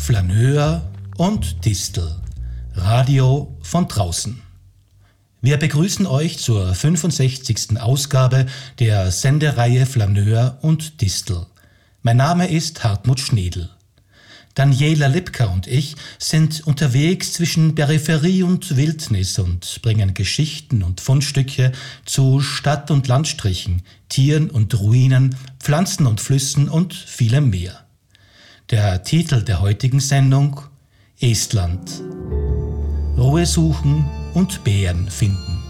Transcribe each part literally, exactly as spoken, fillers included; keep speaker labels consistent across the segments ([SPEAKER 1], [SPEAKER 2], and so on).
[SPEAKER 1] Flaneur und Distel. Radio von draußen. Wir begrüßen euch zur fünfundsechzigsten Ausgabe der Sendereihe Flaneur und Distel. Mein Name ist Hartmut Schnedl. Daniela Lipka und ich sind unterwegs zwischen Peripherie und Wildnis und bringen Geschichten und Fundstücke zu Stadt- und Landstrichen, Tieren und Ruinen, Pflanzen und Flüssen und vielem mehr. Der Titel der heutigen Sendung: Estland. Ruhe suchen und Bären finden.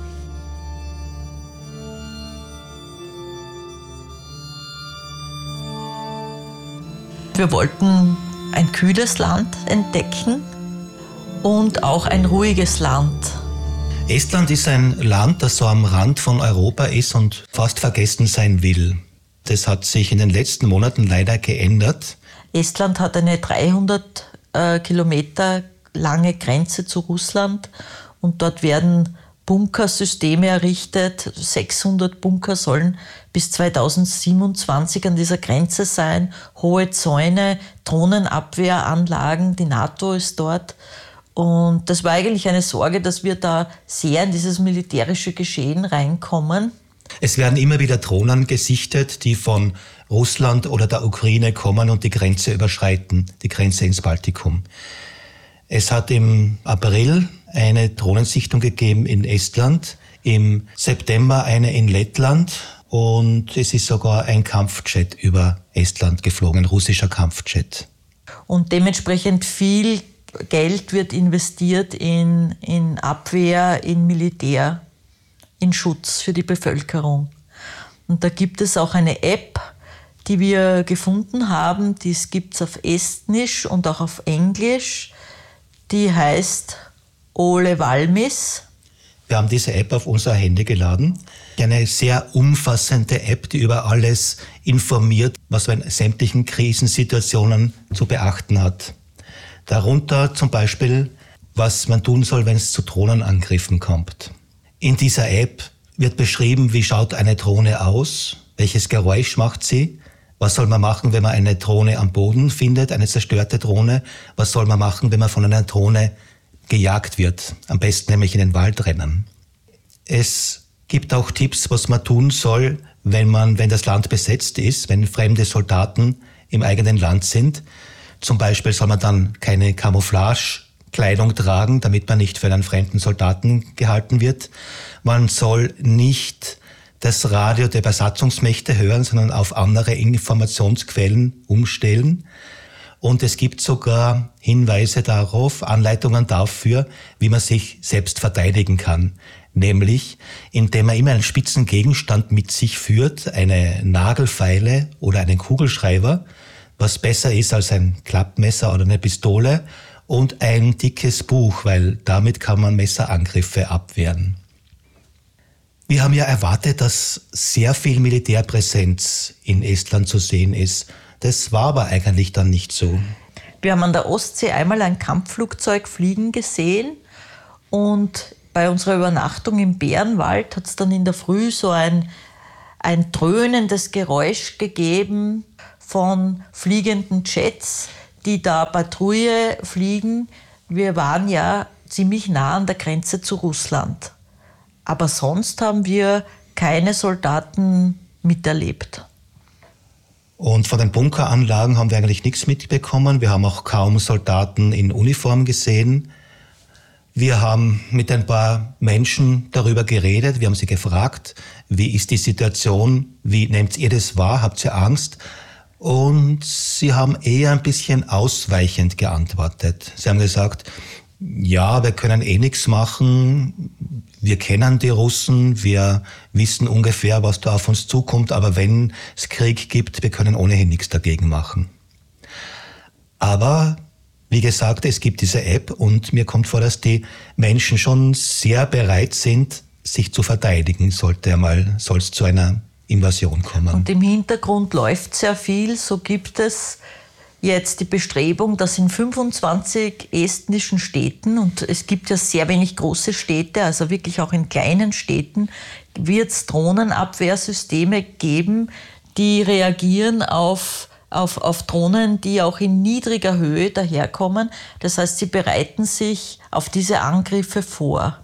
[SPEAKER 2] Wir wollten ein kühles Land entdecken und auch ein ruhiges Land.
[SPEAKER 1] Estland ist ein Land, das so am Rand von Europa ist und fast vergessen sein will. Das hat sich in den letzten Monaten leider geändert.
[SPEAKER 2] Estland hat eine dreihundert äh, Kilometer lange Grenze zu Russland und dort werden Bunkersysteme errichtet. sechshundert Bunker sollen bis zweitausendsiebenundzwanzig an dieser Grenze sein. Hohe Zäune, Drohnenabwehranlagen, die NATO ist dort. Und das war eigentlich eine Sorge, dass wir da sehr in dieses militärische Geschehen reinkommen.
[SPEAKER 1] Es werden immer wieder Drohnen gesichtet, die von Russland oder der Ukraine kommen und die Grenze überschreiten, die Grenze ins Baltikum. Es hat im April eine Drohnensichtung gegeben in Estland, im September eine in Lettland und es ist sogar ein Kampfjet über Estland geflogen, ein russischer Kampfjet.
[SPEAKER 2] Und dementsprechend viel Geld wird investiert in, in Abwehr, in Militär, in Schutz für die Bevölkerung. Und da gibt es auch eine App, die wir gefunden haben, die gibt es auf Estnisch und auch auf Englisch. Die heißt Ole Valmis.
[SPEAKER 1] Wir haben diese App auf unser Handy geladen. Eine sehr umfassende App, die über alles informiert, was man in sämtlichen Krisensituationen zu beachten hat. Darunter zum Beispiel, was man tun soll, wenn es zu Drohnenangriffen kommt. In dieser App wird beschrieben, wie schaut eine Drohne aus, welches Geräusch macht sie, was soll man machen, wenn man eine Drohne am Boden findet, eine zerstörte Drohne, was soll man machen, wenn man von einer Drohne gejagt wird, am besten nämlich in den Wald rennen. Es gibt auch Tipps, was man tun soll, wenn man, wenn das Land besetzt ist, wenn fremde Soldaten im eigenen Land sind. Zum Beispiel soll man dann keine Camouflage-Kleidung tragen, damit man nicht für einen fremden Soldaten gehalten wird. Man soll nicht das Radio der Besatzungsmächte hören, sondern auf andere Informationsquellen umstellen. Und es gibt sogar Hinweise darauf, Anleitungen dafür, wie man sich selbst verteidigen kann. Nämlich, indem man immer einen spitzen Gegenstand mit sich führt, eine Nagelfeile oder einen Kugelschreiber, was besser ist als ein Klappmesser oder eine Pistole, und ein dickes Buch, weil damit kann man Messerangriffe abwehren. Wir haben ja erwartet, dass sehr viel Militärpräsenz in Estland zu sehen ist. Das war aber eigentlich dann nicht so.
[SPEAKER 2] Wir haben an der Ostsee einmal ein Kampfflugzeug fliegen gesehen und bei unserer Übernachtung im Bärenwald hat es dann in der Früh so ein, ein dröhnendes Geräusch gegeben von fliegenden Jets, die da Patrouille fliegen. Wir waren ja ziemlich nah an der Grenze zu Russland. Aber sonst haben wir keine Soldaten miterlebt.
[SPEAKER 1] Und von den Bunkeranlagen haben wir eigentlich nichts mitbekommen. Wir haben auch kaum Soldaten in Uniform gesehen. Wir haben mit ein paar Menschen darüber geredet. Wir haben sie gefragt, wie ist die Situation? Wie nehmt ihr das wahr? Habt ihr Angst? Und sie haben eher ein bisschen ausweichend geantwortet. Sie haben gesagt, ja, wir können eh nichts machen. Wir kennen die Russen, wir wissen ungefähr, was da auf uns zukommt, aber wenn es Krieg gibt, wir können ohnehin nichts dagegen machen. Aber wie gesagt, es gibt diese App und mir kommt vor, dass die Menschen schon sehr bereit sind, sich zu verteidigen, sollte einmal, soll es zu einer Invasion kommen.
[SPEAKER 2] Und im Hintergrund läuft sehr viel. So gibt es jetzt die Bestrebung, dass in fünfundzwanzig estnischen Städten, und es gibt ja sehr wenig große Städte, also wirklich auch in kleinen Städten, wird es Drohnenabwehrsysteme geben, die reagieren auf auf, auf Drohnen, die auch in niedriger Höhe daherkommen. Das heißt, sie bereiten sich auf diese Angriffe vor.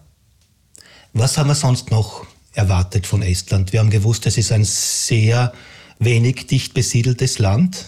[SPEAKER 1] Was haben wir sonst noch erwartet von Estland? Wir haben gewusst, es ist ein sehr wenig dicht besiedeltes Land.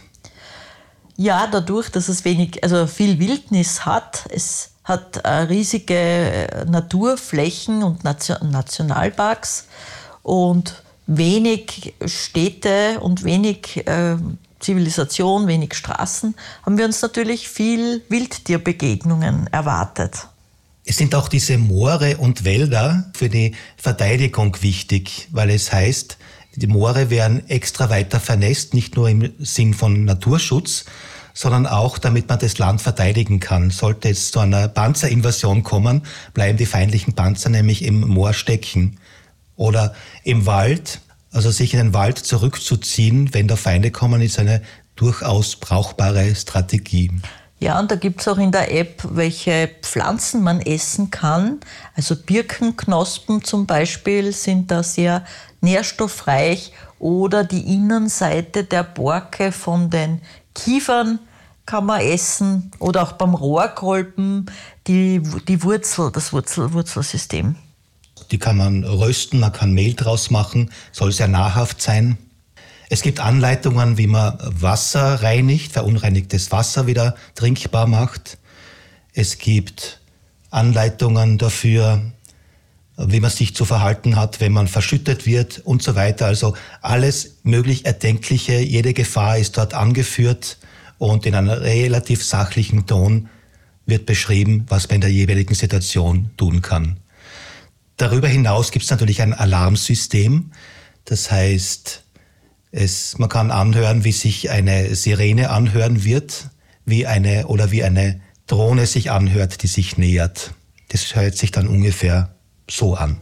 [SPEAKER 2] Ja, dadurch, dass es wenig, also viel Wildnis hat, es hat äh, riesige Naturflächen und Nation- Nationalparks und wenig Städte und wenig äh, Zivilisation, wenig Straßen, haben wir uns natürlich viel Wildtierbegegnungen erwartet.
[SPEAKER 1] Es sind auch diese Moore und Wälder für die Verteidigung wichtig, weil es heißt, die Moore werden extra weiter vernässt, nicht nur im Sinn von Naturschutz, sondern auch, damit man das Land verteidigen kann. Sollte es zu einer Panzerinvasion kommen, bleiben die feindlichen Panzer nämlich im Moor stecken. Oder im Wald, also sich in den Wald zurückzuziehen, wenn da Feinde kommen, ist eine durchaus brauchbare Strategie.
[SPEAKER 2] Ja, und da gibt es auch in der App, welche Pflanzen man essen kann. Also Birkenknospen zum Beispiel sind da sehr nährstoffreich oder die Innenseite der Borke von den Kiefern kann man essen oder auch beim Rohrkolben die, die Wurzel, das Wurzel, Wurzelsystem.
[SPEAKER 1] Die kann man rösten, man kann Mehl draus machen, soll sehr nahrhaft sein. Es gibt Anleitungen, wie man Wasser reinigt, verunreinigtes Wasser wieder trinkbar macht. Es gibt Anleitungen dafür, wie man sich zu verhalten hat, wenn man verschüttet wird und so weiter. Also alles möglich Erdenkliche, jede Gefahr ist dort angeführt und in einem relativ sachlichen Ton wird beschrieben, was man in der jeweiligen Situation tun kann. Darüber hinaus gibt es natürlich ein Alarmsystem. Das heißt, es, man kann anhören, wie sich eine Sirene anhören wird, wie eine oder wie eine Drohne sich anhört, die sich nähert. Das hört sich dann ungefähr so an.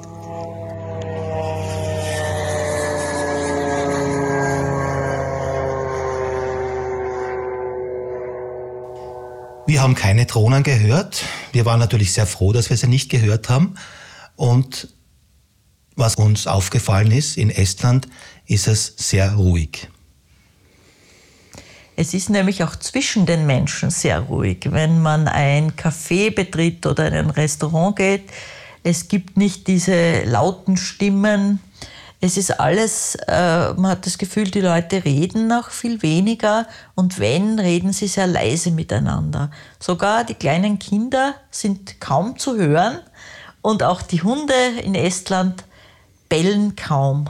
[SPEAKER 1] Wir haben keine Drohnen gehört. Wir waren natürlich sehr froh, dass wir sie nicht gehört haben. Und was uns aufgefallen ist, in Estland ist es sehr ruhig.
[SPEAKER 2] Es ist nämlich auch zwischen den Menschen sehr ruhig. Wenn man ein Café betritt oder in ein Restaurant geht, es gibt nicht diese lauten Stimmen. Es ist alles, äh, man hat das Gefühl, die Leute reden auch viel weniger und wenn, reden sie sehr leise miteinander. Sogar die kleinen Kinder sind kaum zu hören und auch die Hunde in Estland bellen kaum.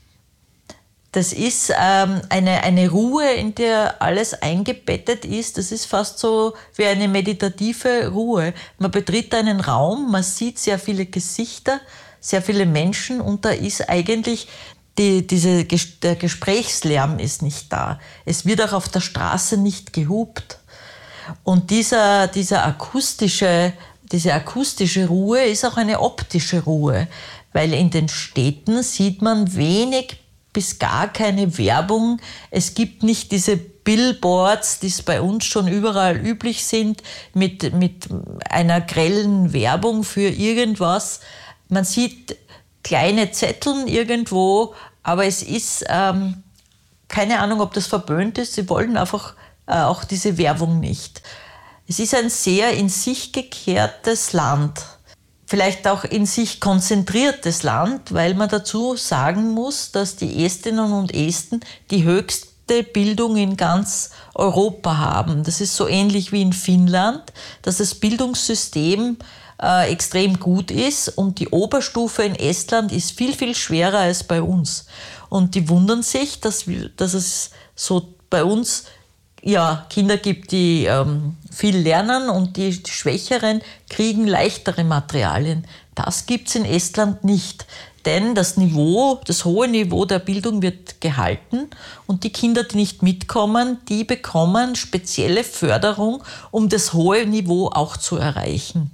[SPEAKER 2] Das ist ähm, eine, eine Ruhe, in der alles eingebettet ist. Das ist fast so wie eine meditative Ruhe. Man betritt einen Raum, man sieht sehr viele Gesichter, sehr viele Menschen und da ist eigentlich die, diese, der Gesprächslärm ist nicht da. Es wird auch auf der Straße nicht gehupt. Und dieser, dieser akustische, diese akustische Ruhe ist auch eine optische Ruhe, weil in den Städten sieht man wenig bis gar keine Werbung. Es gibt nicht diese Billboards, die es bei uns schon überall üblich sind, mit, mit einer grellen Werbung für irgendwas. Man sieht kleine Zetteln irgendwo, aber es ist ähm, keine Ahnung, ob das verböhnt ist. Sie wollen einfach äh, auch diese Werbung nicht. Es ist ein sehr in sich gekehrtes Land. Vielleicht auch in sich konzentriertes Land, weil man dazu sagen muss, dass die Estinnen und Esten die höchste Bildung in ganz Europa haben. Das ist so ähnlich wie in Finnland, dass das Bildungssystem äh, extrem gut ist und die Oberstufe in Estland ist viel, viel schwerer als bei uns. Und die wundern sich, dass, wir, dass es so bei uns ja, Kinder gibt, die ähm, viel lernen und die Schwächeren kriegen leichtere Materialien. Das gibt es in Estland nicht, denn das Niveau, das hohe Niveau der Bildung wird gehalten und die Kinder, die nicht mitkommen, die bekommen spezielle Förderung, um das hohe Niveau auch zu erreichen.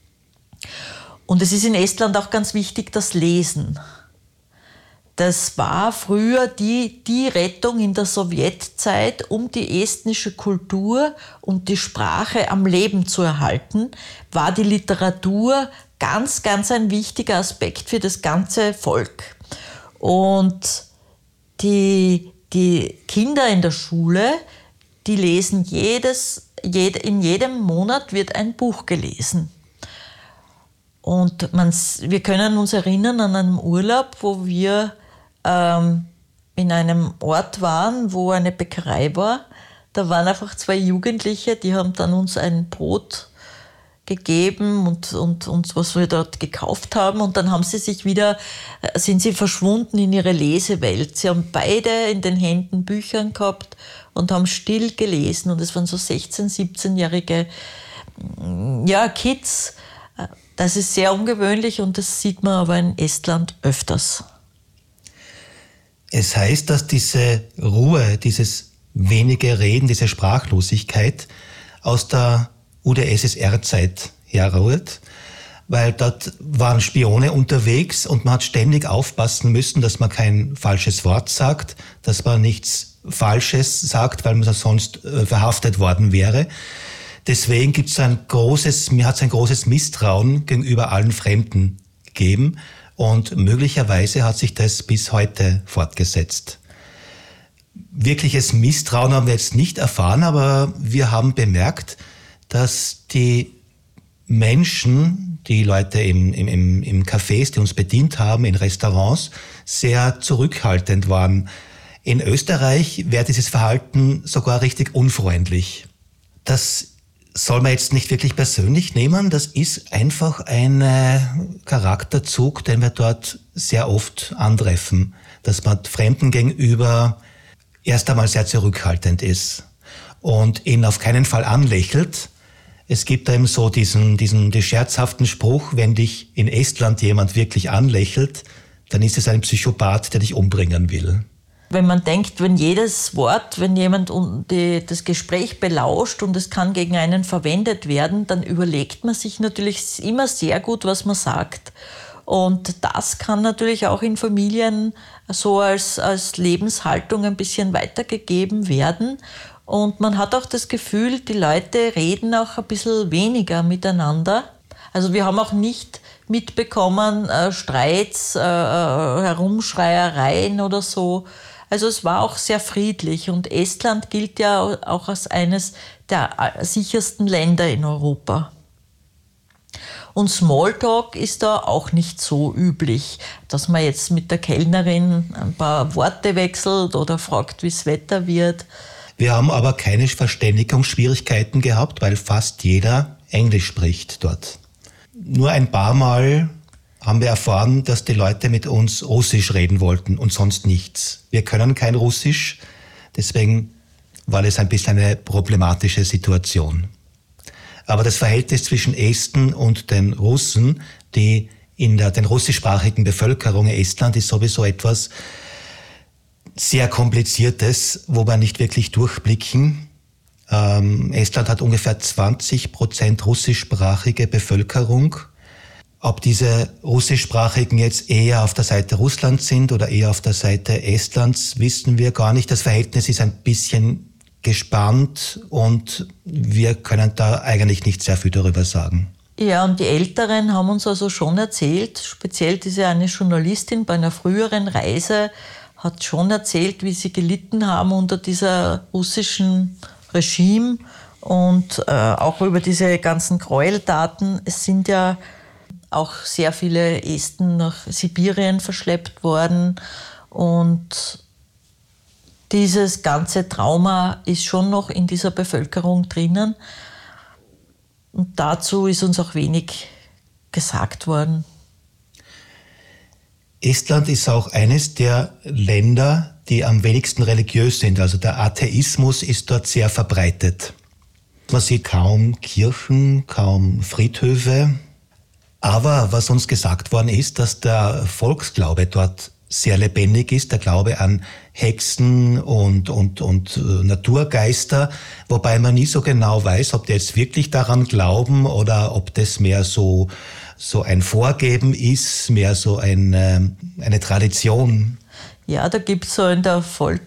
[SPEAKER 2] Und es ist in Estland auch ganz wichtig, das Lesen. Das war früher die, die Rettung in der Sowjetzeit, um die estnische Kultur und die Sprache am Leben zu erhalten, war die Literatur ganz, ganz ein wichtiger Aspekt für das ganze Volk. Und die die Kinder in der Schule, die lesen jedes, jed, in jedem Monat wird ein Buch gelesen. Und man, wir können uns erinnern an einen Urlaub, wo wir ähm, in einem Ort waren, wo eine Bäckerei war. Da waren einfach zwei Jugendliche, die haben dann uns ein Brot gegeben und, und, und was wir dort gekauft haben. Und dann haben sie sich wieder, sind sie verschwunden in ihre Lesewelt. Sie haben beide in den Händen Büchern gehabt und haben still gelesen. Und es waren so sechzehn-, siebzehnjährige ja, Kids. Das ist sehr ungewöhnlich und das sieht man aber in Estland öfters.
[SPEAKER 1] Es heißt, dass diese Ruhe, dieses wenige Reden, diese Sprachlosigkeit aus der U d S S R-Zeit herrührt, weil dort waren Spione unterwegs und man hat ständig aufpassen müssen, dass man kein falsches Wort sagt, dass man nichts Falsches sagt, weil man sonst äh, verhaftet worden wäre. Deswegen gibt es ein großes, mir hat es ein großes Misstrauen gegenüber allen Fremden gegeben und möglicherweise hat sich das bis heute fortgesetzt. Wirkliches Misstrauen haben wir jetzt nicht erfahren, aber wir haben bemerkt, dass die Menschen, die Leute im, im, im Cafés, die uns bedient haben, in Restaurants, sehr zurückhaltend waren. In Österreich wäre dieses Verhalten sogar richtig unfreundlich. Das soll man jetzt nicht wirklich persönlich nehmen, das ist einfach ein Charakterzug, den wir dort sehr oft antreffen, dass man Fremden gegenüber erst einmal sehr zurückhaltend ist und ihn auf keinen Fall anlächelt. Es gibt da eben so diesen, diesen, diesen scherzhaften Spruch, wenn dich in Estland jemand wirklich anlächelt, dann ist es ein Psychopath, der dich umbringen will.
[SPEAKER 2] Wenn man denkt, wenn jedes Wort, wenn jemand die, das Gespräch belauscht und es kann gegen einen verwendet werden, dann überlegt man sich natürlich immer sehr gut, was man sagt. Und das kann natürlich auch in Familien so als, als Lebenshaltung ein bisschen weitergegeben werden. Und man hat auch das Gefühl, die Leute reden auch ein bisschen weniger miteinander. Also wir haben auch nicht mitbekommen, äh, Streits, äh, Herumschreiereien oder so. Also es war auch sehr friedlich und Estland gilt ja auch als eines der sichersten Länder in Europa. Und Smalltalk ist da auch nicht so üblich, dass man jetzt mit der Kellnerin ein paar Worte wechselt oder fragt, wie das Wetter wird.
[SPEAKER 1] Wir haben aber keine Verständigungsschwierigkeiten gehabt, weil fast jeder Englisch spricht dort. Nur ein paar Mal haben wir erfahren, dass die Leute mit uns Russisch reden wollten und sonst nichts. Wir können kein Russisch, deswegen war das ein bisschen eine problematische Situation. Aber das Verhältnis zwischen Esten und den Russen, die in der den russischsprachigen Bevölkerung in Estland, ist sowieso etwas sehr Kompliziertes, wo wir nicht wirklich durchblicken. Ähm, Estland hat ungefähr zwanzig Prozent russischsprachige Bevölkerung. Ob diese russischsprachigen jetzt eher auf der Seite Russlands sind oder eher auf der Seite Estlands, wissen wir gar nicht. Das Verhältnis ist ein bisschen gespannt und wir können da eigentlich nicht sehr viel darüber sagen.
[SPEAKER 2] Ja, und die Älteren haben uns also schon erzählt, speziell diese eine Journalistin bei einer früheren Reise hat schon erzählt, wie sie gelitten haben unter dieser russischen Regime und äh, auch über diese ganzen Gräueltaten. Es sind ja auch sehr viele Esten nach Sibirien verschleppt worden und dieses ganze Trauma ist schon noch in dieser Bevölkerung drinnen und dazu ist uns auch wenig gesagt worden.
[SPEAKER 1] Estland ist auch eines der Länder, die am wenigsten religiös sind. Also der Atheismus ist dort sehr verbreitet. Man sieht kaum Kirchen, kaum Friedhöfe. Aber was uns gesagt worden ist, dass der Volksglaube dort sehr lebendig ist, der Glaube an Hexen und, und, und Naturgeister, wobei man nie so genau weiß, ob die jetzt wirklich daran glauben oder ob das mehr so, so ein Vorgeben ist, mehr so eine, eine Tradition.
[SPEAKER 2] Ja, da gibt es so in der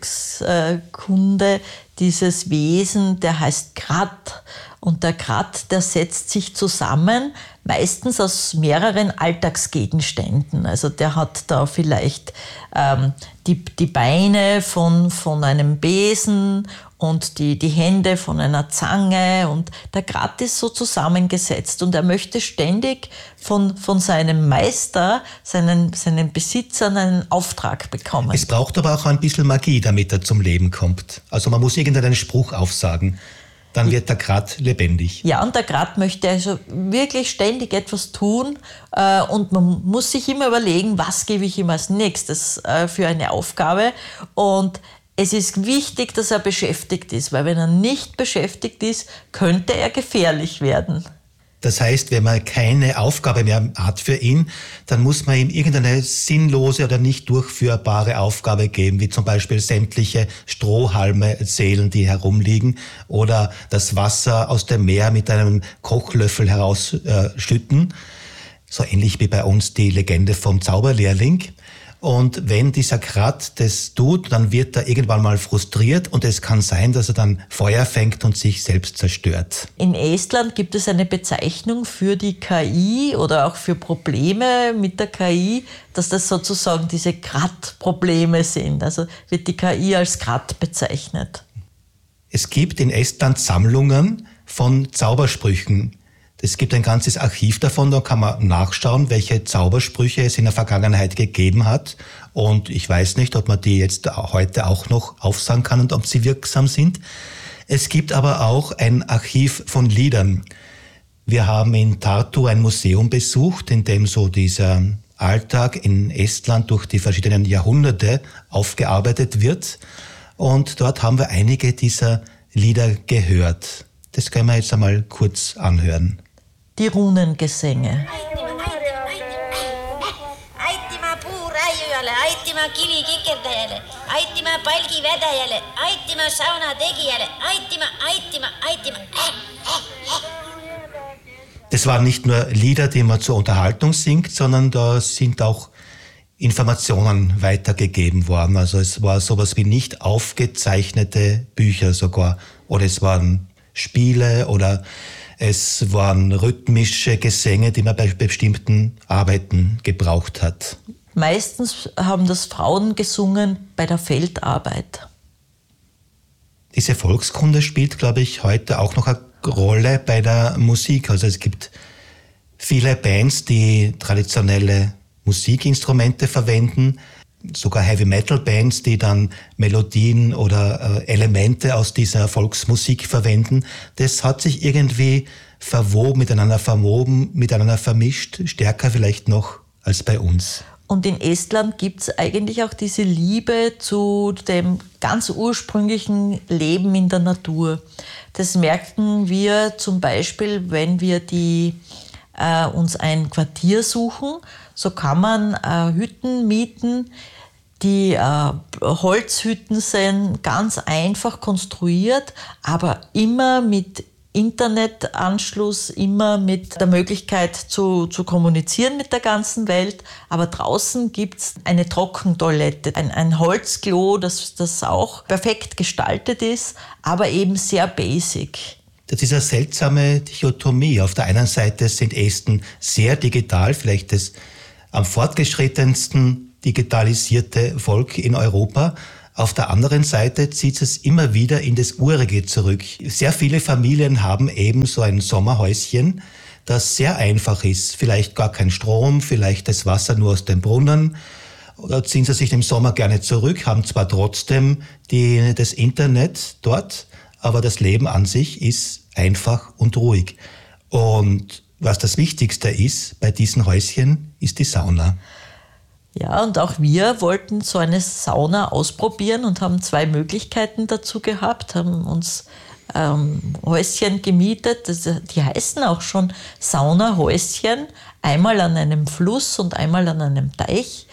[SPEAKER 2] Volkskunde dieses Wesen, der heißt Krat. Und der Krat, der setzt sich zusammen, meistens aus mehreren Alltagsgegenständen. Also der hat da vielleicht ähm, die, die Beine von, von einem Besen und die, die Hände von einer Zange. Und der Krat ist so zusammengesetzt. Und er möchte ständig von, von seinem Meister, seinen, seinen Besitzern einen Auftrag bekommen.
[SPEAKER 1] Es braucht aber auch ein bisschen Magie, damit er zum Leben kommt. Also man muss irgendeinen Spruch aufsagen. Dann wird der Krat lebendig.
[SPEAKER 2] Ja, und der Krat möchte also wirklich ständig etwas tun äh, und man muss sich immer überlegen, was gebe ich ihm als nächstes äh, für eine Aufgabe. Und es ist wichtig, dass er beschäftigt ist, weil wenn er nicht beschäftigt ist, könnte er gefährlich werden.
[SPEAKER 1] Das heißt, wenn man keine Aufgabe mehr hat für ihn, dann muss man ihm irgendeine sinnlose oder nicht durchführbare Aufgabe geben, wie zum Beispiel sämtliche Strohhalme zählen, die herumliegen, oder das Wasser aus dem Meer mit einem Kochlöffel herausschütten. Äh, so ähnlich wie bei uns die Legende vom Zauberlehrling. Und wenn dieser Krat das tut, dann wird er irgendwann mal frustriert und es kann sein, dass er dann Feuer fängt und sich selbst zerstört.
[SPEAKER 2] In Estland gibt es eine Bezeichnung für die K I oder auch für Probleme mit der K I, dass das sozusagen diese Krat-Probleme sind. Also wird die K I als Krat bezeichnet.
[SPEAKER 1] Es gibt in Estland Sammlungen von Zaubersprüchen. Es gibt ein ganzes Archiv davon, da kann man nachschauen, welche Zaubersprüche es in der Vergangenheit gegeben hat. Und ich weiß nicht, ob man die jetzt heute auch noch aufsagen kann und ob sie wirksam sind. Es gibt aber auch ein Archiv von Liedern. Wir haben in Tartu ein Museum besucht, in dem so dieser Alltag in Estland durch die verschiedenen Jahrhunderte aufgearbeitet wird. Und dort haben wir einige dieser Lieder gehört. Das können wir jetzt einmal kurz anhören.
[SPEAKER 2] Die Runengesänge.
[SPEAKER 3] Aittima puuraiujale, aittima kili kikerdajale, aittima palgi vedajale, aittima sauna tegijale, aittima, aittima, aittima.
[SPEAKER 1] Das waren nicht nur Lieder, die man zur Unterhaltung singt, sondern da sind auch Informationen weitergegeben worden. Also es war sowas wie nicht aufgezeichnete Bücher sogar. Oder es waren Spiele oder es waren rhythmische Gesänge, die man bei bestimmten Arbeiten gebraucht hat.
[SPEAKER 2] Meistens haben das Frauen gesungen bei der Feldarbeit.
[SPEAKER 1] Diese Volkskunde spielt, glaube ich, heute auch noch eine Rolle bei der Musik. Also es gibt viele Bands, die traditionelle Musikinstrumente verwenden, sogar Heavy-Metal-Bands, die dann Melodien oder äh, Elemente aus dieser Volksmusik verwenden. Das hat sich irgendwie verwoben, miteinander verwoben, miteinander vermischt, stärker vielleicht noch als bei uns.
[SPEAKER 2] Und in Estland gibt es eigentlich auch diese Liebe zu dem ganz ursprünglichen Leben in der Natur. Das merken wir zum Beispiel, wenn wir die, äh, uns ein Quartier suchen. So kann man äh, Hütten mieten, die äh, Holzhütten sind, ganz einfach konstruiert, aber immer mit Internetanschluss, immer mit der Möglichkeit zu, zu kommunizieren mit der ganzen Welt. Aber draußen gibt es eine Trockentoilette, ein, ein Holzklo, das, das auch perfekt gestaltet ist, aber eben sehr basic.
[SPEAKER 1] Das ist eine seltsame Dichotomie. Auf der einen Seite sind Esten sehr digital, vielleicht das am fortgeschrittensten digitalisierte Volk in Europa. Auf der anderen Seite zieht es immer wieder in das Urige zurück. Sehr viele Familien haben eben so ein Sommerhäuschen, das sehr einfach ist. Vielleicht gar kein Strom, vielleicht das Wasser nur aus dem Brunnen. Oder ziehen sie sich im Sommer gerne zurück, haben zwar trotzdem die, das Internet dort, aber das Leben an sich ist einfach und ruhig. Und was das Wichtigste ist bei diesen Häuschen, ist die Sauna.
[SPEAKER 2] Ja, und auch wir wollten so eine Sauna ausprobieren und haben zwei Möglichkeiten dazu gehabt, haben uns ähm, Häuschen gemietet, das, die heißen auch schon Saunahäuschen, einmal an einem Fluss und einmal an einem Teich,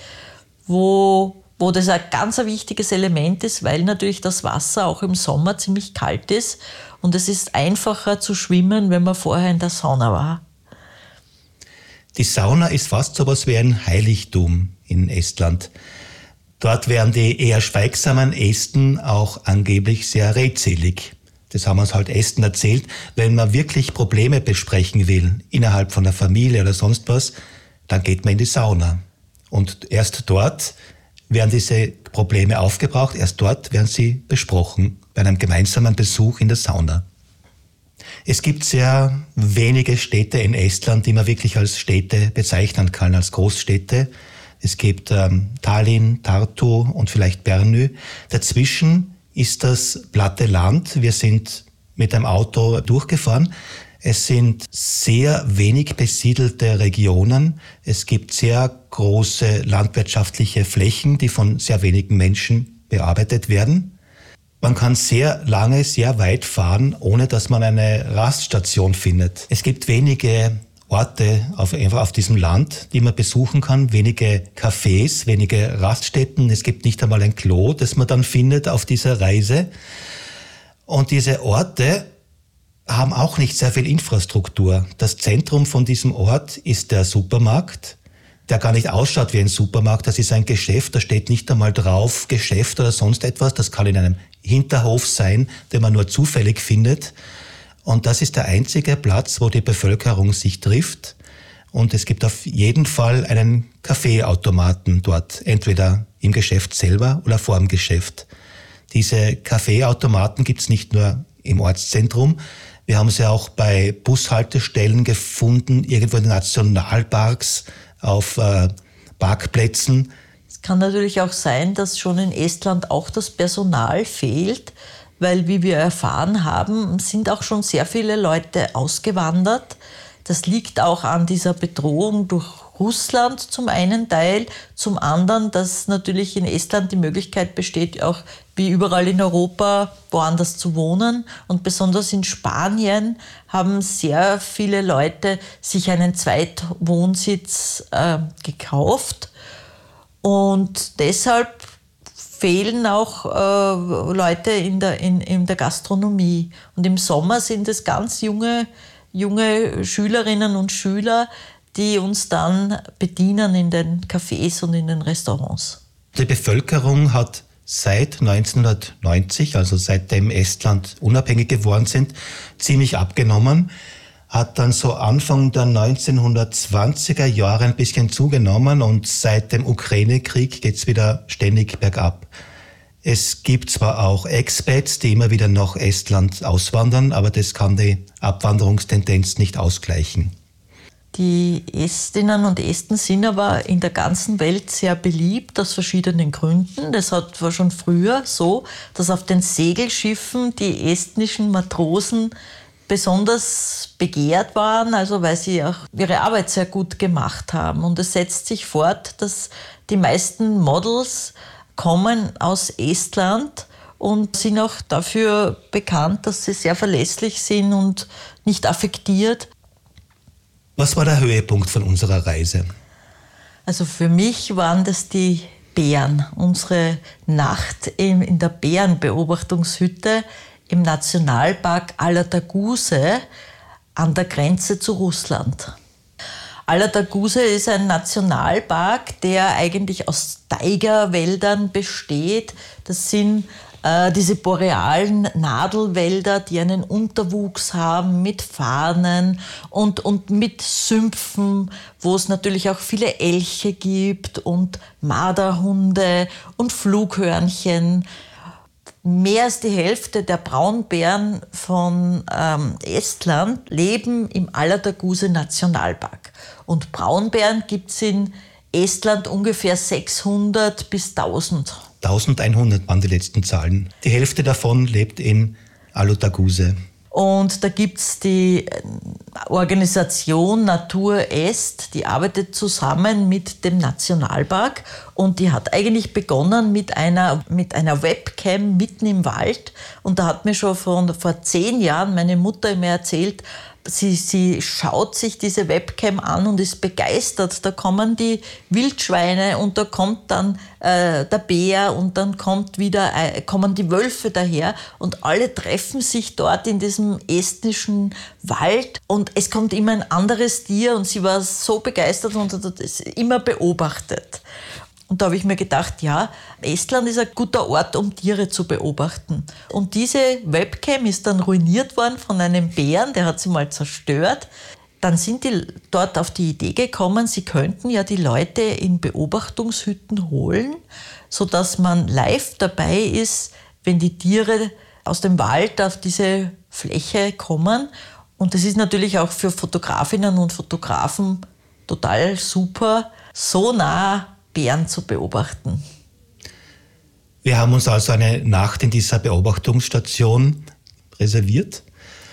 [SPEAKER 2] wo, wo das ein ganz ein wichtiges Element ist, weil natürlich das Wasser auch im Sommer ziemlich kalt ist und es ist einfacher zu schwimmen, wenn man vorher in der Sauna war.
[SPEAKER 1] Die Sauna ist fast so etwas wie ein Heiligtum in Estland. Dort wären die eher schweigsamen Esten auch angeblich sehr redselig. Das haben uns halt Esten erzählt. Wenn man wirklich Probleme besprechen will, innerhalb von der Familie oder sonst was, dann geht man in die Sauna. Und erst dort werden diese Probleme aufgebraucht, erst dort werden sie besprochen, bei einem gemeinsamen Besuch in der Sauna. Es gibt sehr wenige Städte in Estland, die man wirklich als Städte bezeichnen kann, als Großstädte. Es gibt ähm, Tallinn, Tartu und vielleicht Pärnu. Dazwischen ist das platte Land. Wir sind mit einem Auto durchgefahren. Es sind sehr wenig besiedelte Regionen. Es gibt sehr große landwirtschaftliche Flächen, die von sehr wenigen Menschen bearbeitet werden. Man kann sehr lange, sehr weit fahren, ohne dass man eine Raststation findet. Es gibt wenige Orte auf, einfach auf diesem Land, die man besuchen kann, wenige Cafés, wenige Raststätten. Es gibt nicht einmal ein Klo, das man dann findet auf dieser Reise. Und diese Orte haben auch nicht sehr viel Infrastruktur. Das Zentrum von diesem Ort ist der Supermarkt, der gar nicht ausschaut wie ein Supermarkt. Das ist ein Geschäft, da steht nicht einmal drauf Geschäft oder sonst etwas. Das kann in einem Hinterhof sein, den man nur zufällig findet. Und das ist der einzige Platz, wo die Bevölkerung sich trifft. Und es gibt auf jeden Fall einen Kaffeeautomaten dort, entweder im Geschäft selber oder vor dem Geschäft. Diese Kaffeeautomaten gibt es nicht nur im Ortszentrum. Wir haben sie auch bei Bushaltestellen gefunden, irgendwo in den Nationalparks, auf äh, Parkplätzen.
[SPEAKER 2] Es kann natürlich auch sein, dass schon in Estland auch das Personal fehlt, weil, wie wir erfahren haben, sind auch schon sehr viele Leute ausgewandert. Das liegt auch an dieser Bedrohung durch Russland zum einen Teil, zum anderen, dass natürlich in Estland die Möglichkeit besteht, auch wie überall in Europa woanders zu wohnen. Und besonders in Spanien haben sehr viele Leute sich einen Zweitwohnsitz äh, gekauft. Und deshalb fehlen auch äh, Leute in der, in, in der Gastronomie. Und im Sommer sind es ganz junge, junge Schülerinnen und Schüler, die uns dann bedienen in den Cafés und in den Restaurants.
[SPEAKER 1] Die Bevölkerung hat seit neunzehnhundertneunzig, also seitdem Estland unabhängig geworden sind, ziemlich abgenommen, hat dann so Anfang der neunzehnhundertzwanziger Jahre ein bisschen zugenommen und seit dem Ukraine-Krieg geht es wieder ständig bergab. Es gibt zwar auch Expats, die immer wieder nach Estland auswandern, aber das kann die Abwanderungstendenz nicht ausgleichen.
[SPEAKER 2] Die Estinnen und Esten sind aber in der ganzen Welt sehr beliebt, aus verschiedenen Gründen. Das war schon früher so, dass auf den Segelschiffen die estnischen Matrosen besonders begehrt waren, also weil sie auch ihre Arbeit sehr gut gemacht haben. Und es setzt sich fort, dass die meisten Models kommen aus Estland und sind auch dafür bekannt, dass sie sehr verlässlich sind und nicht affektiert.
[SPEAKER 1] Was war der Höhepunkt von unserer Reise?
[SPEAKER 2] Also für mich waren das die Bären. Unsere Nacht in der Bärenbeobachtungshütte im Nationalpark Aladaguse an der Grenze zu Russland. Aladaguse ist ein Nationalpark, der eigentlich aus Taiga-Wäldern besteht. Das sind äh, diese borealen Nadelwälder, die einen Unterwuchs haben mit Farnen und, und mit Sümpfen, wo es natürlich auch viele Elche gibt und Marderhunde und Flughörnchen. Mehr als die Hälfte der Braunbären von ähm, Estland leben im Aladaguse Nationalpark. Und Braunbären gibt es in Estland ungefähr sechshundert bis tausend.
[SPEAKER 1] eintausendeinhundert waren die letzten Zahlen. Die Hälfte davon lebt in Aladaguse.
[SPEAKER 2] Und da gibt es die Organisation Natur Est, die arbeitet zusammen mit dem Nationalpark und die hat eigentlich begonnen mit einer, mit einer Webcam mitten im Wald. Und da hat mir schon von, vor zehn Jahren meine Mutter mir erzählt, Sie, sie schaut sich diese Webcam an und ist begeistert. Da kommen die Wildschweine und da kommt dann äh, der Bär und dann kommt wieder, äh, kommen die Wölfe daher und alle treffen sich dort in diesem estnischen Wald und es kommt immer ein anderes Tier und sie war so begeistert und hat es immer beobachtet. Und da habe ich mir gedacht, ja, Estland ist ein guter Ort, um Tiere zu beobachten. Und diese Webcam ist dann ruiniert worden von einem Bären, der hat sie mal zerstört. Dann sind die dort auf die Idee gekommen, sie könnten ja die Leute in Beobachtungshütten holen, sodass man live dabei ist, wenn die Tiere aus dem Wald auf diese Fläche kommen. Und das ist natürlich auch für Fotografinnen und Fotografen total super, so nah Bären zu beobachten.
[SPEAKER 1] Wir haben uns also eine Nacht in dieser Beobachtungsstation reserviert,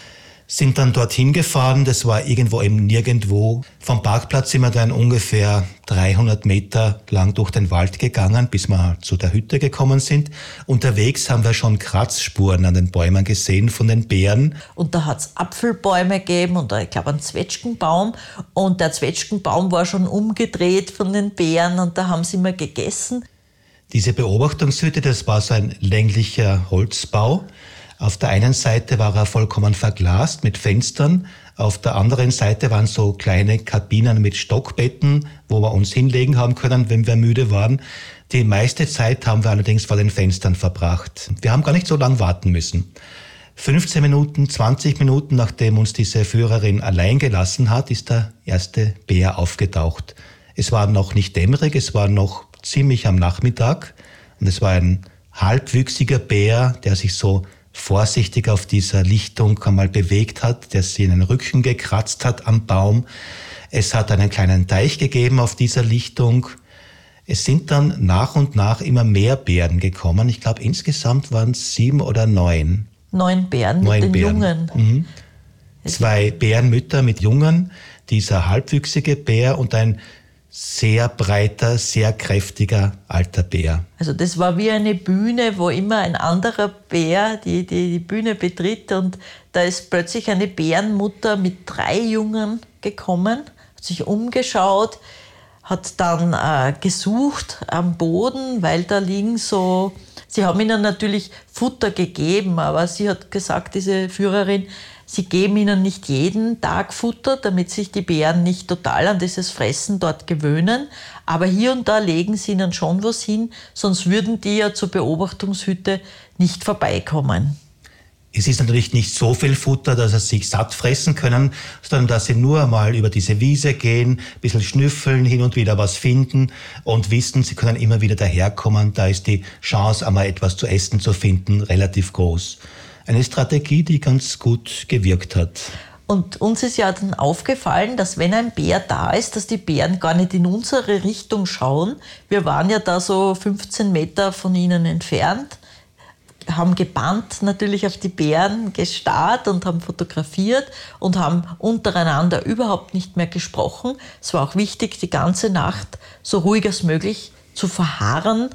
[SPEAKER 1] sind dann dorthin gefahren, das war irgendwo im Nirgendwo. Vom Parkplatz sind wir dann ungefähr dreihundert Meter lang durch den Wald gegangen, bis wir zu der Hütte gekommen sind. Unterwegs haben wir schon Kratzspuren an den Bäumen gesehen von den Bären.
[SPEAKER 2] Und da hat es Apfelbäume gegeben und ich glaube einen Zwetschgenbaum. Und der Zwetschgenbaum war schon umgedreht von den Bären und da haben sie immer gegessen.
[SPEAKER 1] Diese Beobachtungshütte, das war so ein länglicher Holzbau. Auf der einen Seite war er vollkommen verglast mit Fenstern, auf der anderen Seite waren so kleine Kabinen mit Stockbetten, wo wir uns hinlegen haben können, wenn wir müde waren. Die meiste Zeit haben wir allerdings vor den Fenstern verbracht. Wir haben gar nicht so lange warten müssen. fünfzehn Minuten, zwanzig Minuten, nachdem uns diese Führerin allein gelassen hat, ist der erste Bär aufgetaucht. Es war noch nicht dämmerig, es war noch ziemlich am Nachmittag und es war ein halbwüchsiger Bär, der sich so vorsichtig auf dieser Lichtung einmal bewegt hat, der sie in den Rücken gekratzt hat am Baum. Es hat einen kleinen Teich gegeben auf dieser Lichtung. Es sind dann nach und nach immer mehr Bären gekommen. Ich glaube, insgesamt waren es sieben oder neun.
[SPEAKER 2] Neun Bären
[SPEAKER 1] neun
[SPEAKER 2] mit den
[SPEAKER 1] Bären.
[SPEAKER 2] Jungen.
[SPEAKER 1] Mhm. Zwei Bärenmütter mit Jungen, dieser halbwüchsige Bär und ein sehr breiter, sehr kräftiger alter Bär.
[SPEAKER 2] Also das war wie eine Bühne, wo immer ein anderer Bär die, die, die Bühne betritt und da ist plötzlich eine Bärenmutter mit drei Jungen gekommen, hat sich umgeschaut, hat dann äh, gesucht am Boden, weil da liegen so, sie haben ihnen natürlich Futter gegeben, aber sie hat gesagt, diese Führerin, sie geben ihnen nicht jeden Tag Futter, damit sich die Bären nicht total an dieses Fressen dort gewöhnen. Aber hier und da legen sie ihnen schon was hin, sonst würden die ja zur Beobachtungshütte nicht vorbeikommen.
[SPEAKER 1] Es ist natürlich nicht so viel Futter, dass sie sich satt fressen können, sondern dass sie nur einmal über diese Wiese gehen, ein bisschen schnüffeln, hin und wieder was finden und wissen, sie können immer wieder daherkommen. Da ist die Chance, einmal etwas zu essen zu finden, relativ groß. Eine Strategie, die ganz gut gewirkt hat.
[SPEAKER 2] Und uns ist ja dann aufgefallen, dass wenn ein Bär da ist, dass die Bären gar nicht in unsere Richtung schauen. Wir waren ja da so fünfzehn Meter von ihnen entfernt, haben gebannt natürlich auf die Bären gestarrt und haben fotografiert und haben untereinander überhaupt nicht mehr gesprochen. Es war auch wichtig, die ganze Nacht so ruhig als möglich zu verharren.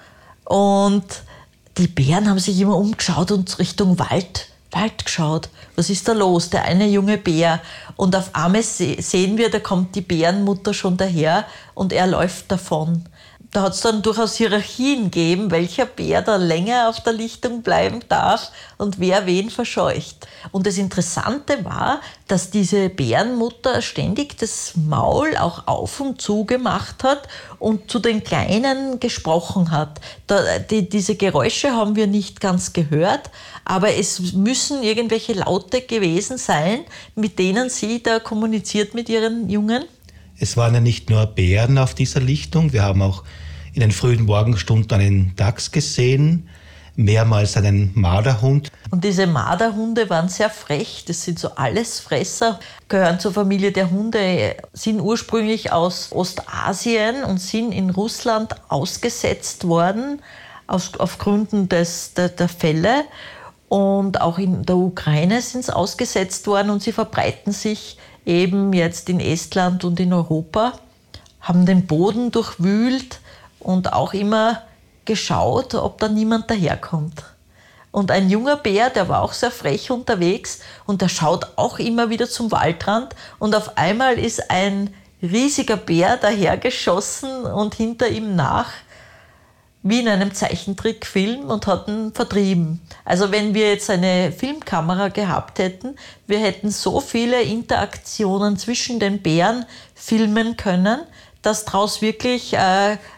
[SPEAKER 2] Und die Bären haben sich immer umgeschaut und Richtung Wald, Wald geschaut. Was ist da los? Der eine junge Bär. Und auf einmal sehen wir, da kommt die Bärenmutter schon daher und er läuft davon. Da hat es dann durchaus Hierarchien gegeben, welcher Bär da länger auf der Lichtung bleiben darf und wer wen verscheucht. Und das Interessante war, dass diese Bärenmutter ständig das Maul auch auf und zu gemacht hat und zu den Kleinen gesprochen hat. Da, die, diese Geräusche haben wir nicht ganz gehört, aber es müssen irgendwelche Laute gewesen sein, mit denen sie da kommuniziert mit ihren Jungen.
[SPEAKER 1] Es waren ja nicht nur Bären auf dieser Lichtung, wir haben auch in den frühen Morgenstunden einen Dachs gesehen, mehrmals einen Marderhund.
[SPEAKER 2] Und diese Marderhunde waren sehr frech, das sind so Allesfresser, gehören zur Familie der Hunde, sind ursprünglich aus Ostasien und sind in Russland ausgesetzt worden, aus, auf Gründen des, der, der Fälle. Und auch in der Ukraine sind sie ausgesetzt worden und sie verbreiten sich eben jetzt in Estland und in Europa, haben den Boden durchwühlt und auch immer geschaut, ob da niemand daherkommt. Und ein junger Bär, der war auch sehr frech unterwegs und der schaut auch immer wieder zum Waldrand und auf einmal ist ein riesiger Bär dahergeschossen und hinter ihm nach, wie in einem Zeichentrickfilm und hat ihn vertrieben. Also wenn wir jetzt eine Filmkamera gehabt hätten, wir hätten so viele Interaktionen zwischen den Bären filmen können, dass daraus wirklich äh,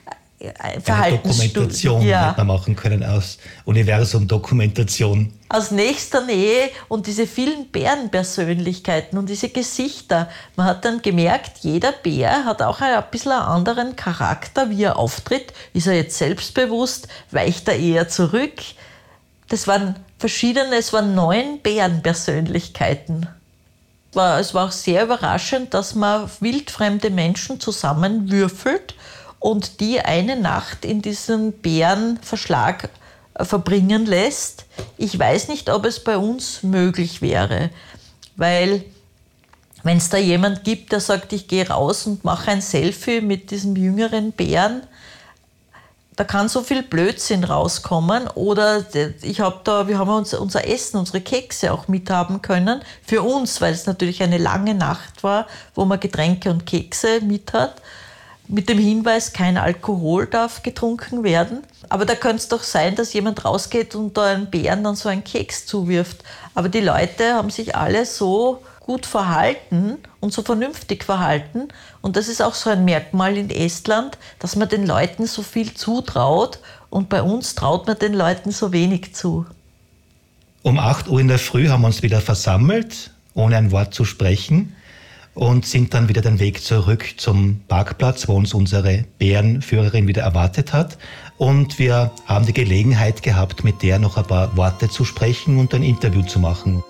[SPEAKER 2] Verhaltensstudien.
[SPEAKER 1] Dokumentation ja. hätte man machen können aus Universum-Dokumentation.
[SPEAKER 2] Aus nächster Nähe und diese vielen Bärenpersönlichkeiten und diese Gesichter. Man hat dann gemerkt, jeder Bär hat auch ein bisschen einen anderen Charakter, wie er auftritt. Ist er jetzt selbstbewusst? Weicht er eher zurück? Das waren verschiedene, es waren neun Bärenpersönlichkeiten. Es war auch sehr überraschend, dass man wildfremde Menschen zusammenwürfelt und die eine Nacht in diesem Bärenverschlag verbringen lässt. Ich weiß nicht, ob es bei uns möglich wäre, weil wenn es da jemand gibt, der sagt, ich gehe raus und mache ein Selfie mit diesem jüngeren Bären, da kann so viel Blödsinn rauskommen. Oder ich hab da, wir haben uns unser Essen, unsere Kekse auch mithaben können. Für uns, weil es natürlich eine lange Nacht war, wo man Getränke und Kekse mit hat. Mit dem Hinweis, kein Alkohol darf getrunken werden. Aber da könnte es doch sein, dass jemand rausgeht und da einen Bären dann so einen Keks zuwirft. Aber die Leute haben sich alle so gut verhalten und so vernünftig verhalten. Und das ist auch so ein Merkmal in Estland, dass man den Leuten so viel zutraut und bei uns traut man den Leuten so wenig zu.
[SPEAKER 1] Um acht Uhr in der Früh haben wir uns wieder versammelt, ohne ein Wort zu sprechen und sind dann wieder den Weg zurück zum Parkplatz, wo uns unsere Bärenführerin wieder erwartet hat. Und wir haben die Gelegenheit gehabt, mit der noch ein paar Worte zu sprechen und ein Interview zu machen.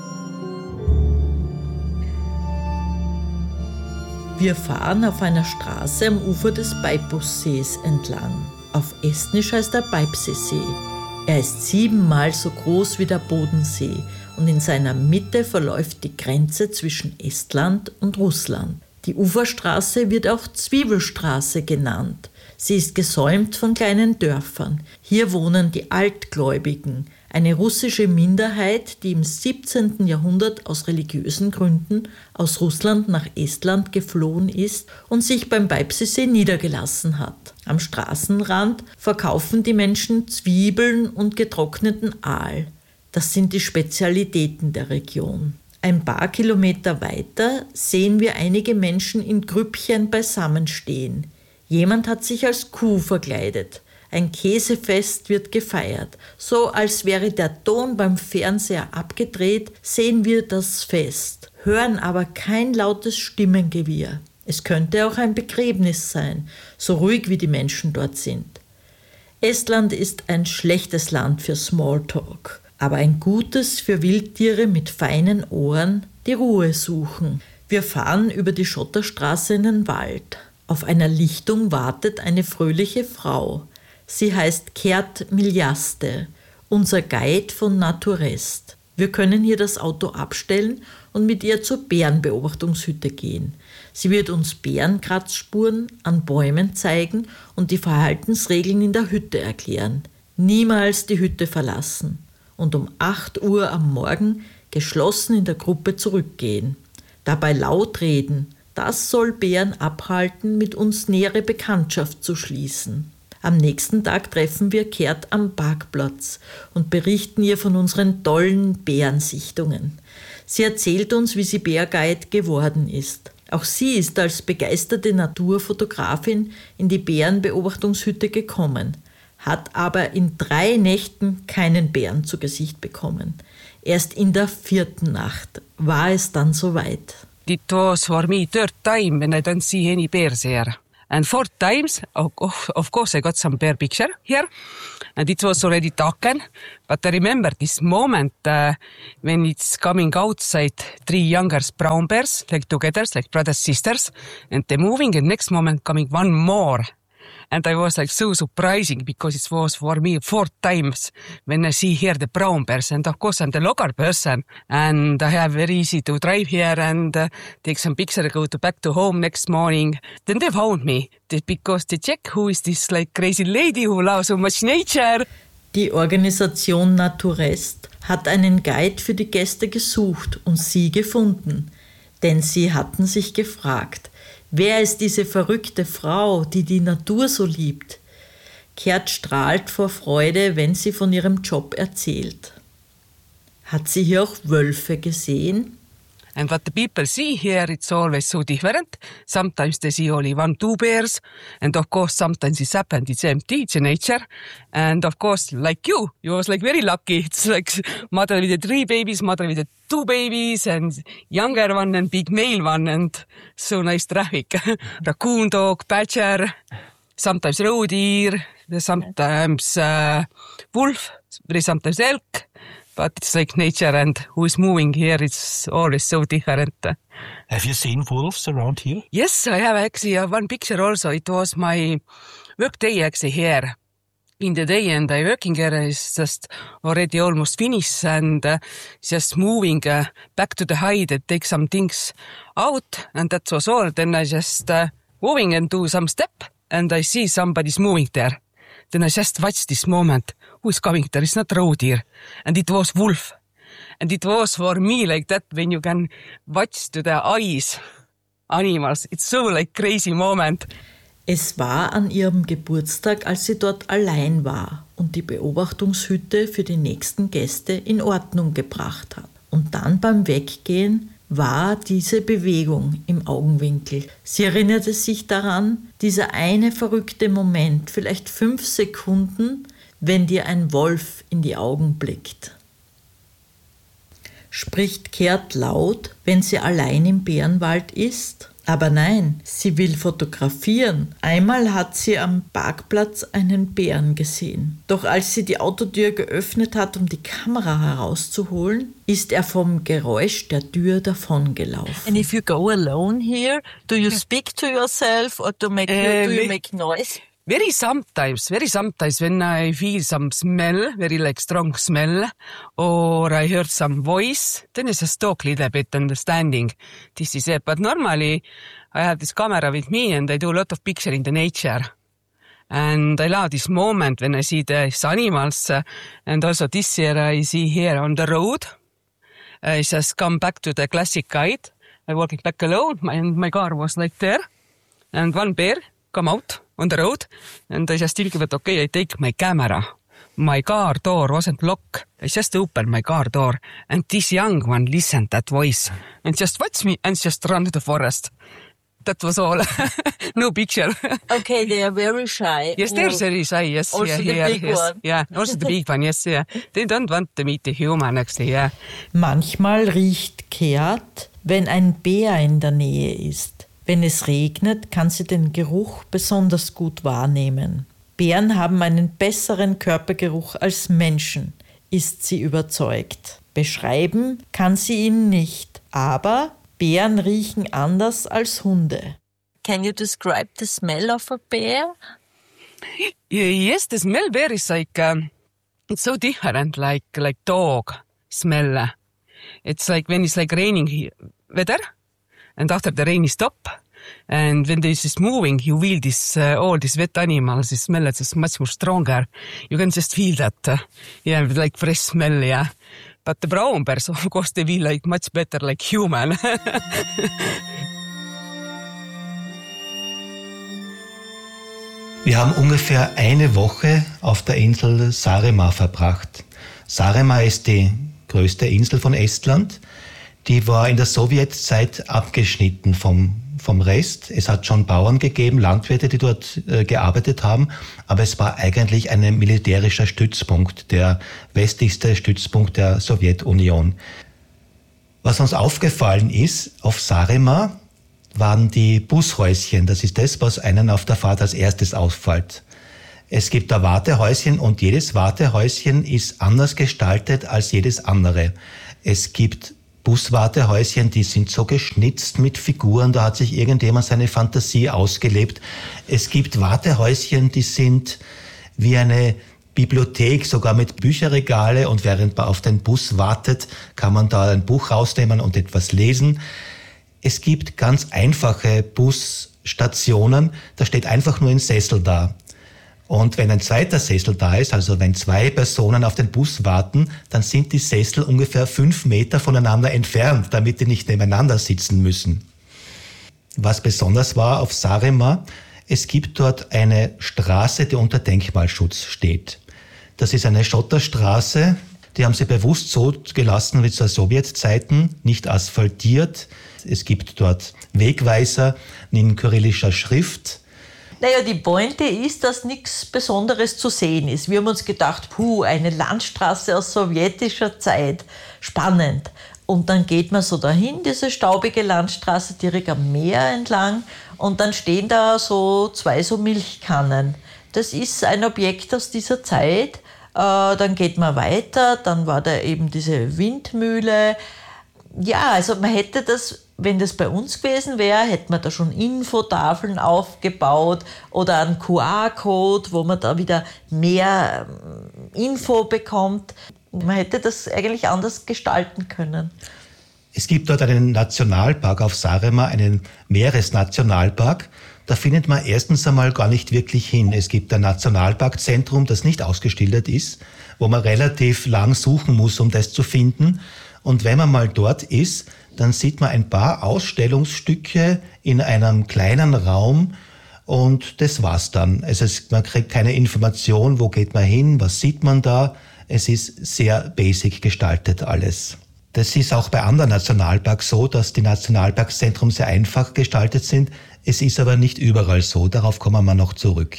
[SPEAKER 2] Wir fahren auf einer Straße am Ufer des Peipussees entlang. Auf Estnisch heißt er Peipsi-See. Er ist siebenmal so groß wie der Bodensee und in seiner Mitte verläuft die Grenze zwischen Estland und Russland. Die Uferstraße wird auch Zwiebelstraße genannt. Sie ist gesäumt von kleinen Dörfern. Hier wohnen die Altgläubigen, eine russische Minderheit, die im siebzehnten Jahrhundert aus religiösen Gründen aus Russland nach Estland geflohen ist und sich beim Peipsi-See niedergelassen hat. Am Straßenrand verkaufen die Menschen Zwiebeln und getrockneten Aal. Das sind die Spezialitäten der Region. Ein paar Kilometer weiter sehen wir einige Menschen in Grüppchen beisammenstehen. Jemand hat sich als Kuh verkleidet. Ein Käsefest wird gefeiert. So als wäre der Ton beim Fernseher abgedreht, sehen wir das Fest, hören aber kein lautes Stimmengewirr. Es könnte auch ein Begräbnis sein, so ruhig wie die Menschen dort sind. Estland ist ein schlechtes Land für Smalltalk, aber ein gutes für Wildtiere mit feinen Ohren, die Ruhe suchen. Wir fahren über die Schotterstraße in den Wald. Auf einer Lichtung wartet eine fröhliche Frau. Sie heißt Kert Miljaste, unser Guide von Naturest. Wir können hier das Auto abstellen und mit ihr zur Bärenbeobachtungshütte gehen. Sie wird uns Bärenkratzspuren an Bäumen zeigen und die Verhaltensregeln in der Hütte erklären. Niemals die Hütte verlassen und um acht Uhr am Morgen geschlossen in der Gruppe zurückgehen. Dabei laut reden, das soll Bären abhalten, mit uns nähere Bekanntschaft zu schließen. Am nächsten Tag treffen wir Kert am Parkplatz und berichten ihr von unseren tollen Bärensichtungen. Sie erzählt uns, wie sie Bärguide geworden ist. Auch sie ist als begeisterte Naturfotografin in die Bärenbeobachtungshütte gekommen, hat aber in drei Nächten keinen Bären zu Gesicht bekommen. Erst in der vierten Nacht war es dann soweit.
[SPEAKER 4] It was for me third time when I don't see any bears here. And four times, of, of course, I got some bear picture here, and it was already darkened. But I remember this moment uh, when it's coming outside three younger brown bears, like together, like brothers, sisters, and they're moving, and next moment coming one more. And I was like so surprising because it was for me four times when I see here the brown bears. And of course I'm the local person and I have very easy to drive here and uh, take some picture, go to back to home next morning. Then they found me because they check who is this like crazy lady who loves so much nature.
[SPEAKER 2] Die Organisation Naturest hat einen Guide für die Gäste gesucht und sie gefunden. Denn sie hatten sich gefragt, wer ist diese verrückte Frau, die die Natur so liebt? Kert strahlt vor Freude, wenn sie von ihrem Job erzählt. Hat sie hier auch Wölfe gesehen?
[SPEAKER 4] And what the people see here, it's always so different. Sometimes they see only one, two bears. And of course, sometimes it's happened, it's empty, it's nature. And of course, like you, you was like very lucky. It's like mother with the three babies, mother with the two babies, and younger one and big male one, and so nice traffic. Raccoon dog, badger, sometimes roe deer, sometimes uh, wolf, very sometimes elk. But it's like nature, and who is moving here, it's always so different.
[SPEAKER 5] Have you seen wolves around here?
[SPEAKER 4] Yes, I have actually uh, one picture also. It was my work day actually here in the day, and I working here is just already almost finished, and uh, just moving uh, back to the hide and take some things out, and that was all. Then I just uh, moving and do some step, and I see somebody's moving there. Then I just watched this moment. Who is coming there? It's not roe deer. And it was wolf. And it was for me like that when you can watch to the eyes animals. It's so like crazy moment.
[SPEAKER 2] Es war an ihrem Geburtstag, als sie dort allein war und die Beobachtungshütte für die nächsten Gäste in Ordnung gebracht hat. Und dann beim Weggehen war diese Bewegung im Augenwinkel. Sie erinnerte sich daran, dieser eine verrückte Moment, vielleicht fünf Sekunden, wenn dir ein Wolf in die Augen blickt. Spricht Gerd laut, wenn sie allein im Bärenwald ist? Aber nein, sie will fotografieren. Einmal hat sie am Parkplatz einen Bären gesehen. Doch als sie die Autotür geöffnet hat, um die Kamera herauszuholen, ist er vom Geräusch der Tür davongelaufen. And if you go alone here, do you speak to yourself or do, make, uh, do you make noise?
[SPEAKER 4] Very sometimes, very sometimes when I feel some smell, very like strong smell, or I heard some voice, then I just talk a little bit understanding. This is it. But normally I have this camera with me and I do a lot of picture in the nature. And I love this moment when I see these animals. Uh, and also this year I see here on the road. I just come back to the classic guide. I'm walking back alone and my car was like there. And one bear come out on the road, and I just think that, okay, I take my camera. My car door wasn't locked. I just opened my car door, and this young one listened that voice, and just watched me, and just run to the forest. That was all. No picture.
[SPEAKER 2] Okay, they are very shy.
[SPEAKER 4] Yes, they're very shy, yes.
[SPEAKER 2] Also
[SPEAKER 4] yeah,
[SPEAKER 2] the
[SPEAKER 4] yeah,
[SPEAKER 2] big
[SPEAKER 4] yes.
[SPEAKER 2] one.
[SPEAKER 4] Yeah, also the big one, yes, yeah. They don't want to meet the human, actually, yeah.
[SPEAKER 2] Manchmal riecht Gerd, wenn ein Bär in der Nähe ist. Wenn es regnet, kann sie den Geruch besonders gut wahrnehmen. Bären haben einen besseren Körpergeruch als Menschen, ist sie überzeugt. Beschreiben kann sie ihn nicht, aber Bären riechen anders als Hunde. Can you describe the smell of a bear?
[SPEAKER 4] Yes, the smell bear is like, um, it's so different, like like dog smell. It's like when it's like raining weather. And after the rain is stop, and when this is moving, you feel this, uh, all these wet animals, the smell is just much more stronger. You can just feel that, uh, yeah, like fresh smell, yeah. But the brown bears, of course, they feel like much better, like human.
[SPEAKER 1] Wir haben ungefähr eine Woche auf der Insel Saaremaa verbracht. Saaremaa ist die größte Insel von Estland. Die war in der Sowjetzeit abgeschnitten vom, vom Rest. Es hat schon Bauern gegeben, Landwirte, die dort äh, gearbeitet haben, aber es war eigentlich ein militärischer Stützpunkt, der westlichste Stützpunkt der Sowjetunion. Was uns aufgefallen ist, auf Saaremaa waren die Bushäuschen. Das ist das, was einen auf der Fahrt als erstes auffällt. Es gibt da Wartehäuschen und jedes Wartehäuschen ist anders gestaltet als jedes andere. Es gibt Buswartehäuschen, die sind so geschnitzt mit Figuren, da hat sich irgendjemand seine Fantasie ausgelebt. Es gibt Wartehäuschen, die sind wie eine Bibliothek, sogar mit Bücherregale, und während man auf den Bus wartet, kann man da ein Buch rausnehmen und etwas lesen. Es gibt ganz einfache Busstationen, da steht einfach nur ein Sessel da. Und wenn ein zweiter Sessel da ist, also wenn zwei Personen auf den Bus warten, dann sind die Sessel ungefähr fünf Meter voneinander entfernt, damit die nicht nebeneinander sitzen müssen. Was besonders war auf Saaremaa, es gibt dort eine Straße, die unter Denkmalschutz steht. Das ist eine Schotterstraße, Die haben sie bewusst so gelassen wie zu Sowjetzeiten, nicht asphaltiert. Es gibt dort Wegweiser in kyrillischer Schrift.
[SPEAKER 2] Naja, die Pointe ist, dass nichts Besonderes zu sehen ist. Wir haben uns gedacht, puh, eine Landstraße aus sowjetischer Zeit, spannend. Und dann geht man so dahin, diese staubige Landstraße direkt am Meer entlang, und dann stehen da so zwei so Milchkannen. Das ist ein Objekt aus dieser Zeit. Äh, dann geht man weiter, dann war da eben diese Windmühle. Ja, also man hätte das, wenn das bei uns gewesen wäre, hätte man da schon Infotafeln aufgebaut oder einen Q R-Code, wo man da wieder mehr Info bekommt. Man hätte das eigentlich anders gestalten können.
[SPEAKER 1] Es gibt dort einen Nationalpark auf Saaremaa, einen Meeresnationalpark. Da findet man erstens einmal gar nicht wirklich hin. Es gibt ein Nationalparkzentrum, das nicht ausgeschildert ist, wo man relativ lang suchen muss, um das zu finden. Und wenn man mal dort ist, dann sieht man ein paar Ausstellungsstücke in einem kleinen Raum und das war's dann. Also es, man kriegt keine Information, wo geht man hin, was sieht man da. Es ist sehr basic gestaltet alles. Das ist auch bei anderen Nationalparks so, dass die Nationalparkszentren sehr einfach gestaltet sind. Es ist aber nicht überall so, darauf kommen wir noch zurück.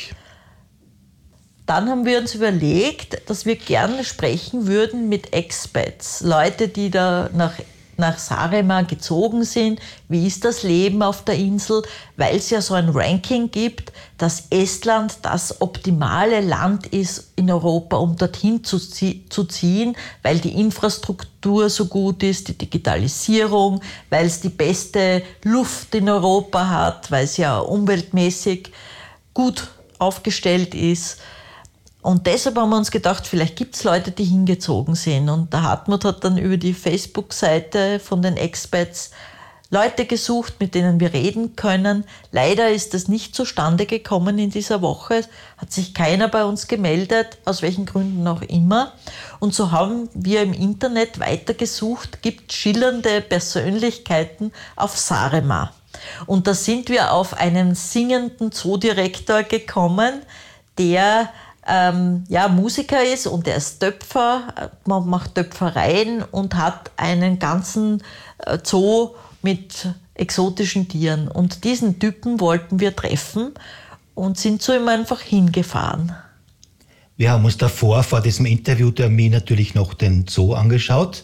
[SPEAKER 2] Dann haben wir uns überlegt, dass wir gerne sprechen würden mit Expats, Leute, die da nach, nach Saaremaa gezogen sind. Wie ist das Leben auf der Insel? Weil es ja so ein Ranking gibt, dass Estland das optimale Land ist in Europa, um dorthin zu, zu ziehen, weil die Infrastruktur so gut ist, die Digitalisierung, weil es die beste Luft in Europa hat, weil es ja umweltmäßig gut aufgestellt ist. Und deshalb haben wir uns gedacht, vielleicht gibt es Leute, die hingezogen sind. Und der Hartmut hat dann über die Facebook-Seite von den Expats Leute gesucht, mit denen wir reden können. Leider ist das nicht zustande gekommen in dieser Woche. Hat sich keiner bei uns gemeldet, aus welchen Gründen auch immer. Und so haben wir im Internet weitergesucht, gibt schillernde Persönlichkeiten auf Saaremaa. Und da sind wir auf einen singenden Zoodirektor gekommen, der Ähm, ja, Musiker ist und er ist Töpfer, man macht Töpfereien und hat einen ganzen Zoo mit exotischen Tieren. Und diesen Typen wollten wir treffen und sind zu ihm einfach hingefahren.
[SPEAKER 1] Wir haben uns davor, vor diesem Interviewtermin, natürlich noch den Zoo angeschaut.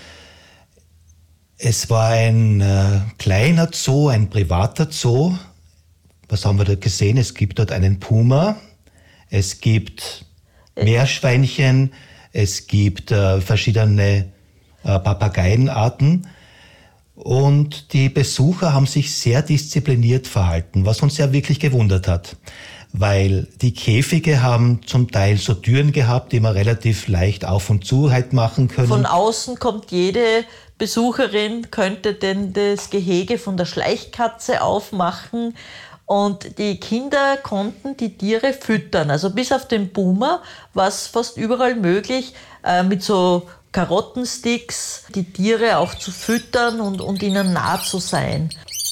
[SPEAKER 1] Es war ein äh, kleiner Zoo, ein privater Zoo. Was haben wir da gesehen? Es gibt dort einen Puma. Es gibt Meerschweinchen, es gibt äh, verschiedene äh, Papageienarten und die Besucher haben sich sehr diszipliniert verhalten, was uns ja wirklich gewundert hat, weil die Käfige haben zum Teil so Türen gehabt, die man relativ leicht auf und zu halt machen können.
[SPEAKER 2] Von außen kommt jede Besucherin, könnte denn das Gehege von der Schleichkatze aufmachen. Und die Kinder konnten die Tiere füttern. Also bis auf den Puma war es fast überall möglich, äh, mit so Karottensticks die Tiere auch zu füttern und, und ihnen nah zu sein.